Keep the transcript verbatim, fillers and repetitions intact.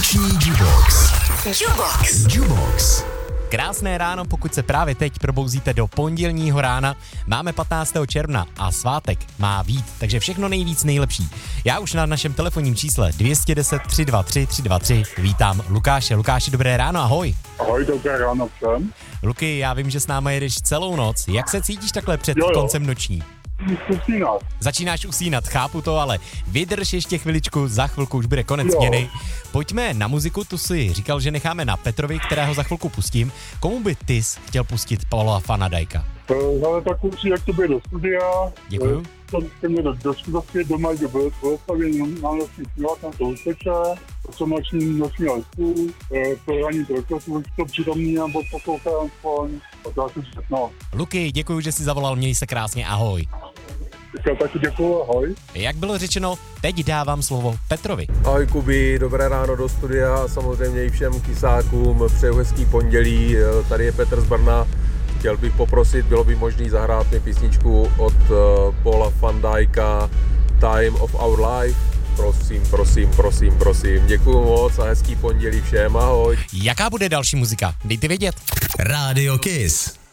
Noční Jubox. Jubox. Jubox. Krásné ráno, pokud se právě teď probouzíte do pondělního rána. Máme patnáctého června a svátek má být, takže všechno nejvíc nejlepší. Já už na našem telefonním čísle dvě stě deset tři dva tři tři dva tři vítám Lukáše. Lukáši, dobré ráno, ahoj. Ahoj, dobré ráno všem. Luky, já vím, že s námi jedeš celou noc. Jak se cítíš takhle před Jo, jo. koncem noční? Usínat. Začínáš usínat, chápu to, ale vydrž ještě chviličku, za chvilku už bude konec Jo. směny. Pojďme na muziku, tu si říkal, že necháme na Petrovi, kterého za chvilku pustím. Komu by tys chtěl pustit Paula Van Dijka? Ale tak určitě, jak to bude do studia. Děkuju. To jste mě do, do studia doma, kde bylo Boleslavě, na noční snívat, tam to uteče, to noční, noční lesku, to ranní trojkosu, to přitomný, nebo poslouchám aspoň, a to asi všechno. Luky, děkuji, že jsi zavolal, měj se krásně, ahoj. Já taky děkuju, ahoj. Jak bylo řečeno, teď dávám slovo Petrovi. Ahoj Kubi, dobré ráno do studia a samozřejmě i všem kysákům přeju hezký pondělí, tady je Petr z Brna. Chtěl bych poprosit, bylo by možné zahrát mi písničku od uh, Paula Van Dijka Time of Our Life. Prosím, prosím, prosím, prosím. Děkuju moc a hezký pondělí všem, ahoj. Jaká bude další muzika? Dejte vědět. Rádio Kiss.